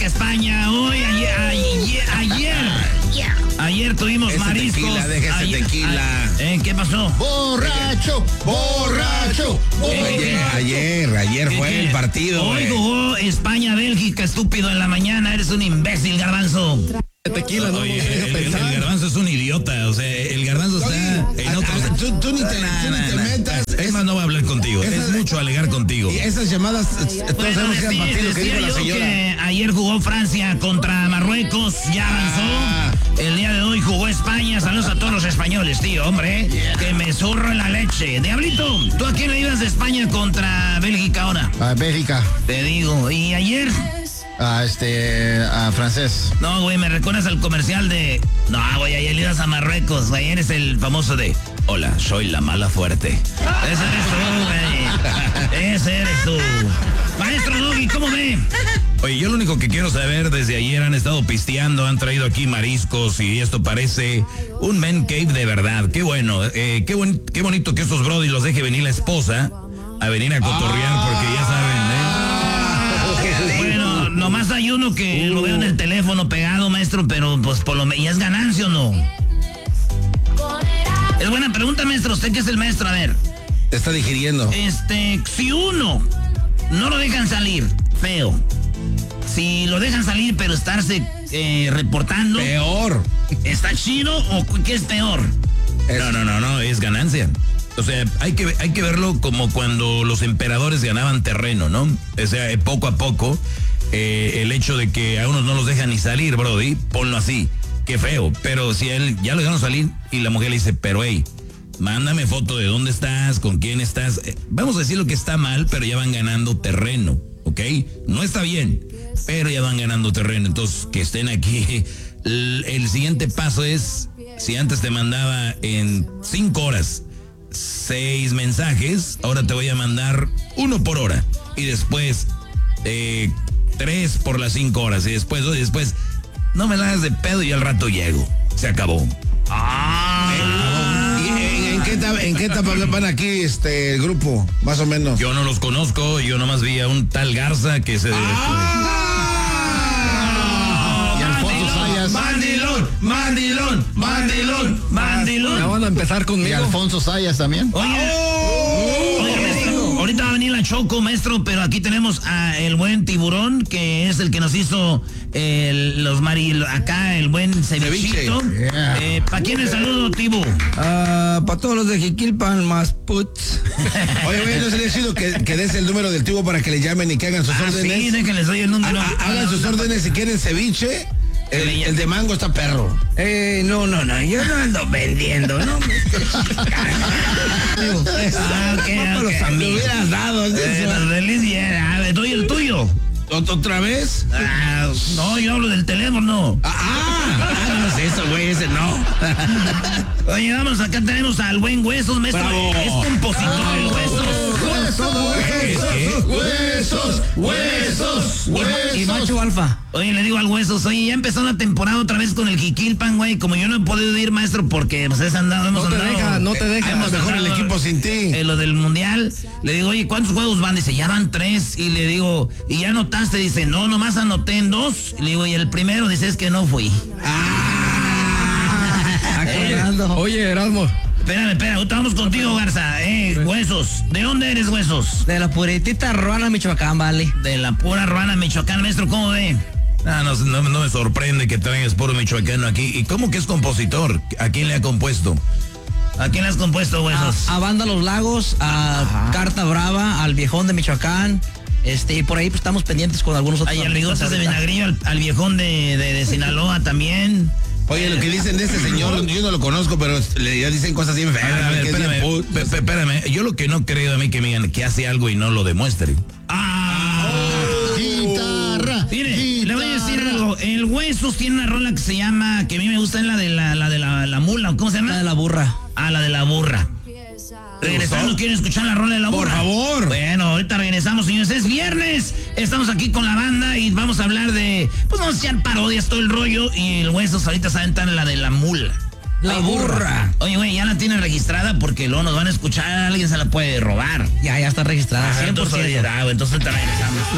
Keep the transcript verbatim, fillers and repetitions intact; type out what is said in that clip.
Bélgica, España. Hoy, ayer, ayer, ayer, ayer tuvimos ese mariscos. Tequila, deja ese ayer, tequila. ¿Eh? ¿Qué pasó? Borracho, borracho, borracho. Ayer, ayer, ayer fue ¿Qué? el partido. Hoy güey. jugó España-Bélgica, estúpido, en la mañana. Eres un imbécil, Garbanzo. Tequila, no Oye, me deja el, el, pensar. el garbanzo es un idiota, o sea, el garbanzo está en otro... Ah, Tú, tú ni te, Nah, tú ni nah, te nah. metas. Es más, no voy a hablar contigo, Esas- es mucho alegar contigo. Y esas llamadas, todos Bueno, sabemos que era decía, partido que decía dijo la yo señora. que ayer jugó Francia contra Marruecos, ya avanzó. Ah. El día de hoy jugó España. Saludos a todos los españoles, tío, hombre. Yeah. Que me zurro en la leche. Diablito, ¿tú a quién le ibas de España contra Bélgica ahora? A Bélgica, Te digo. ¿Y ayer? a este, a francés. No, güey, me recuerdas al comercial de... No, güey, ayer le ibas a Marruecos. Ayer es el famoso de... Hola, soy la mala fuerte. Ese eres tú, güey. Ese eres tú. Maestro Doggy, ¿cómo ve? Oye, yo lo único que quiero saber, desde ayer han estado pisteando, han traído aquí mariscos y esto parece un man cave de verdad. Qué bueno, eh, qué, buen, qué bonito que estos brody los deje venir la esposa a venir a cotorrear porque ya saben, ¿eh? Bueno, nomás hay uno que lo veo en el teléfono pegado, maestro, pero pues por lo menos... ¿Y es ganancia o no? Es buena pregunta, maestro. Usted que es el maestro, a ver. Te está digiriendo. Este, si uno no lo dejan salir, feo. Si lo dejan salir, pero estarse eh, reportando, Peor. ¿está chido o qué es peor? No, no, no, no, es ganancia. O sea, hay que, hay que verlo como cuando los emperadores ganaban terreno, ¿no? O sea, eh, poco a poco, eh, el hecho de que a unos no los dejan ni salir, brody, ponlo así, qué feo. Pero si a él ya lo dejaron salir y la mujer le dice, pero hey, mándame foto de dónde estás, con quién estás. Eh, vamos a decir lo que está mal, pero ya van ganando terreno, ¿ok? No está bien, pero ya van ganando terreno. Entonces, que estén aquí. El, el siguiente paso es, si antes te mandaba en cinco horas seis mensajes, ahora te voy a mandar uno por hora. Y después, eh, tres por las cinco horas. Y después, y después, no me la hagas de pedo y al rato llego. Se acabó. Ah, ¿Y en, en qué etapa, en qué etapa van aquí este el grupo? Más o menos. Yo no los conozco, yo nomás vi a un tal Garza que se... Y Alfonso Sayas. Mandilón, mandilón, mandilón, mandilón. Ya van a empezar Y conmigo. Alfonso Sayas también. Oye, oye, maestro, ahorita va a venir la Choco, maestro, pero aquí tenemos a el buen Tiburón, que es el que nos hizo el, los mari, acá el buen cevichito. Ceviche. Yeah. Eh, ¿Para quién el saludo, Tibu? Ah, para todos los de Jiquilpan, más puts. Oye, güey, ¿no sería chido que, que des el número del tubo para que le llamen y que hagan sus Ah, órdenes? sí, déjenles doy el número. Ha- ha- hagan sus órdenes si quieren ceviche. El, el de mango está perro. Eh, no, no, no, yo no ando vendiendo, ¿no? Ah, ok, Para los ok. Me amigos. hubieras dado. Eh, los delis, yeah. A ver, doy el tuyo. ¿Ot- ¿Otra vez? Ah, no, yo hablo del teléfono. Ah, ah, no es eso, güey, ese no. Oye, vamos, acá tenemos al buen Huesos, maestro. Bravo. Es compositor el Huesos. Huesos, huesos, huesos, huesos. Y macho alfa. Oye, le digo al Huesos, oye, ya empezó la temporada otra vez con el Jiquilpan, güey. Como yo no he podido ir, maestro, porque pues es andado, hemos No te andado. deja, no te deja. hemos Mejor el andado equipo sin ti. En lo del mundial. Le digo, oye, ¿cuántos juegos van? Dice, ya van tres. Y le digo, ¿y ya anotaste? Dice, no, nomás anoté en dos. Y le digo, y el primero, dice, es que no fui. Acordando. Oye, Erasmo. Espérame, espera, ahorita vamos contigo, Garza. Eh, Huesos. ¿De dónde eres, Huesos? De la puritita Ruana, Michoacán, vale. De la pura Ruana, Michoacán, maestro, ¿cómo ve? Ah, no, no, no me sorprende que traigas puro michoacano aquí. ¿Y cómo que es compositor? ¿A quién le ha compuesto? ¿A quién le has compuesto, Huesos? A, a Banda Los Lagos, a Carta Brava, al Viejón de Michoacán. Este, y por ahí pues, estamos pendientes con algunos otros. Ay, el artistas Rigotas de ahorita. Vinagrillo, al, al viejón de, de, de Sinaloa también. Oye, lo que dicen de este señor, yo no lo conozco, pero le ya dicen cosas bien A feas. ver, a ver, que es bien espérame, put- pe- pe- espérame. Yo lo que no creo a mí que me digan que hace algo y no lo demuestre. Ah, Guitarra. mire, le voy a decir guitarra. algo. El Huesos tiene una rola que se llama, que a mí me gusta, es la de la, la de la, la mula, ¿cómo se llama? La de la burra. Ah, la de la burra. Regresando, ¿quieren escuchar la rola de la Por burra? favor. Bueno, ahorita regresamos, señores. Es viernes. Estamos aquí con la banda y vamos a hablar de, pues vamos a echar parodias, todo el rollo. Y el Huesos ahorita se aventan en la de la mula. La burra. Oye, güey, ya la tienen registrada porque luego nos van a escuchar, alguien se la puede robar. Ya, ya está registrada. Ah, cien por entonces, ciento. ah, entonces ahorita regresamos.